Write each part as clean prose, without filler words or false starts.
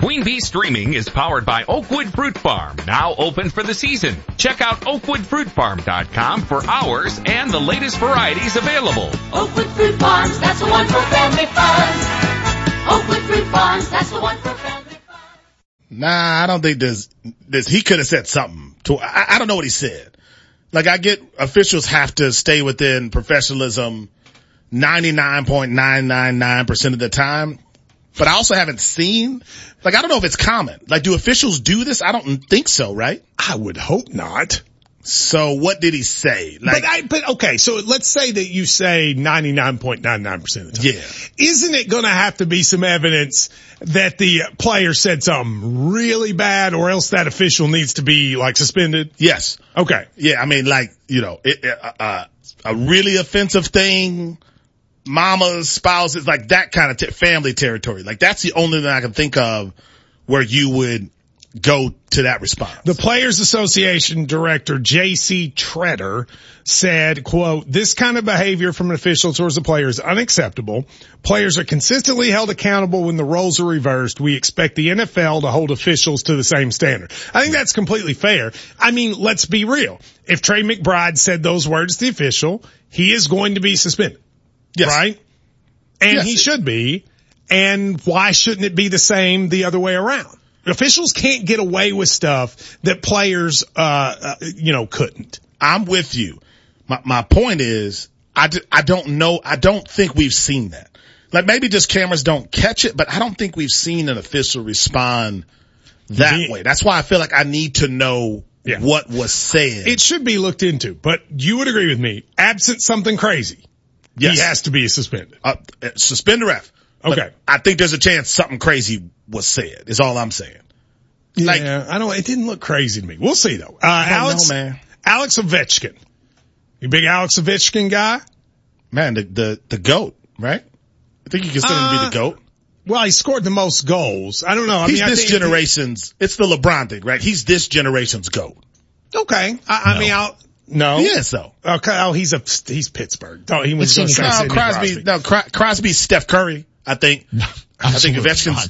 Queen Bee Streaming is powered by Oakwood Fruit Farm, now open for the season. Check out oakwoodfruitfarm.com for hours and the latest varieties available. Oakwood Fruit Farms, that's the one for family fun. Oakwood Fruit Farms, that's the one for family fun. Nah, I don't think this, he could have said something I don't know what he said. Like, I get officials have to stay within professionalism 99.999% of the time. But I also haven't seen, like, I don't know if it's common. Like, do officials do this? I don't think so, right? I would hope not. So what did he say? Like, but okay, so let's say that you say 99.99% of the time. Yeah. Isn't it going to have to be some evidence that the player said something really bad, or else that official needs to be, like, suspended? Yes. Okay. Yeah, I mean, like, you know, a really offensive thing, mamas, spouses, like that kind of family territory. Like, that's the only thing I can think of where you would go to that response. The Players Association director, J.C. Treader, said, quote, "This kind of behavior from an official towards the player is unacceptable. Players are consistently held accountable when the roles are reversed. We expect the NFL to hold officials to the same standard." I think that's completely fair. I mean, let's be real. If Trey McBride said those words to the official, he is going to be suspended. Yes. Right? And yes. He should be. And why shouldn't it be the same the other way around? Officials can't get away with stuff that players, couldn't. I'm with you. My point is, I don't know. I don't think we've seen that. Like, maybe just cameras don't catch it, but I don't think we've seen an official respond that way. That's why I feel like I need to know what was said. It should be looked into, but you would agree with me. Absent something crazy, yes, he has to be suspended. Suspend the ref. Okay. I think there's a chance something crazy was said, is all I'm saying. Like, yeah, it didn't look crazy to me. We'll see though. Alex Ovechkin. You big Alex Ovechkin guy? Man, the GOAT, right? I think you consider him to be the GOAT. Well, he scored the most goals. I don't know. It's the LeBron thing, right? He's this generation's GOAT. Okay. No. He is though. Okay. Oh, he's Pittsburgh. Oh, he was going to say Crosby. No, Crosby's Steph Curry, I think. I think Ovechkin's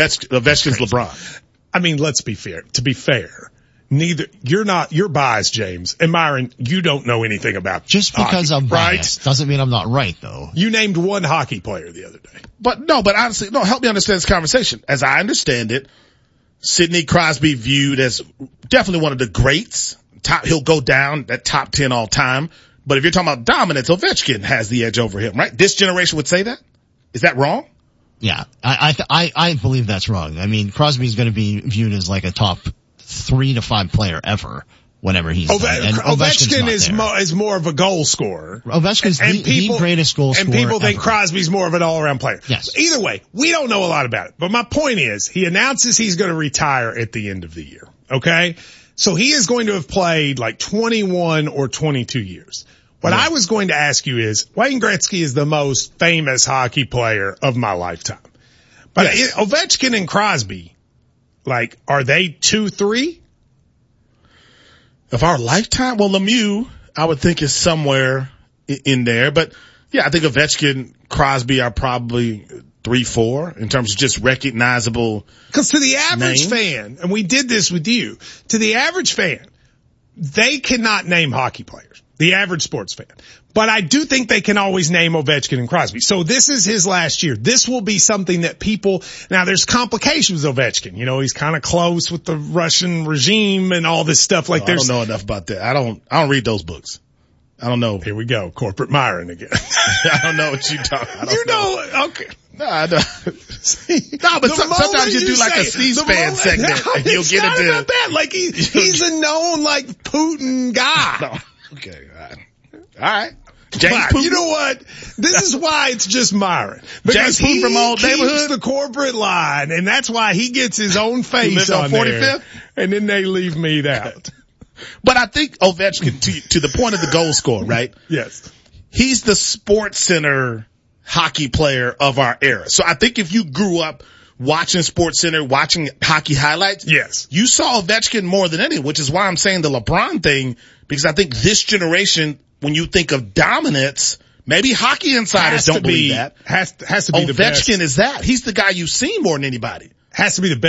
LeBron. I mean, let's be fair. To be fair, you're biased, James. And Myron, you don't know anything about just because hockey, I'm biased doesn't mean I'm not right though. You named one hockey player the other day. But honestly, help me understand this conversation. As I understand it, Sidney Crosby viewed as definitely one of the greats. He'll go down that top 10 all time. But if you're talking about dominance, Ovechkin has the edge over him, right? This generation would say that? Is that wrong? Yeah, I believe that's wrong. I mean, Crosby's going to be viewed as like a top 3 to 5 player ever whenever he's done. And Ovechkin is more of a goal scorer. Ovechkin's the greatest goal scorer. And people think Crosby's more of an all-around player. Yes. Either way, we don't know a lot about it. But my point is, he announces he's going to retire at the end of the year. Okay? So he is going to have played like 21 or 22 years. What I was going to ask you is, Wayne Gretzky is the most famous hockey player of my lifetime. But Ovechkin and Crosby, like, are they 2, 3? Of our lifetime? Well, Lemieux, I would think, is somewhere in there. But yeah, I think Ovechkin, Crosby are probably 3, 4 in terms of just recognizable. Because to the average fan, and we did this with you, to the average fan, they cannot name hockey players. The average sports fan. But I do think they can always name Ovechkin and Crosby. So this is his last year. This will be something that now there's complications with Ovechkin. You know, he's kind of close with the Russian regime and all this stuff. Like, I don't know enough about that. I don't read those books. I don't know. Here we go. Corporate Myron again. I don't know what you're talking about. Okay. No, I don't. No, but sometimes you do like a C-SPAN segment and you'll get into about that. Like he's a known like Putin guy. No. Okay. All right. James Putin. You know what? This is why it's just Myron. Because James Putin from Old Neighborhood keeps the corporate line, and that's why he gets his own face on 45th, there, and then they leave me out. But I think Ovechkin, to the point of the goal scorer, right? Yes. He's the Sports Center hockey player of our era. So I think if you grew up watching Sports Center, watching hockey highlights, yes, you saw Ovechkin more than anyone, which is why I'm saying the LeBron thing, because I think this generation, when you think of dominance, maybe hockey insiders don't believe that. Has to be the best. Ovechkin is that. He's the guy you've seen more than anybody. Has to be the best.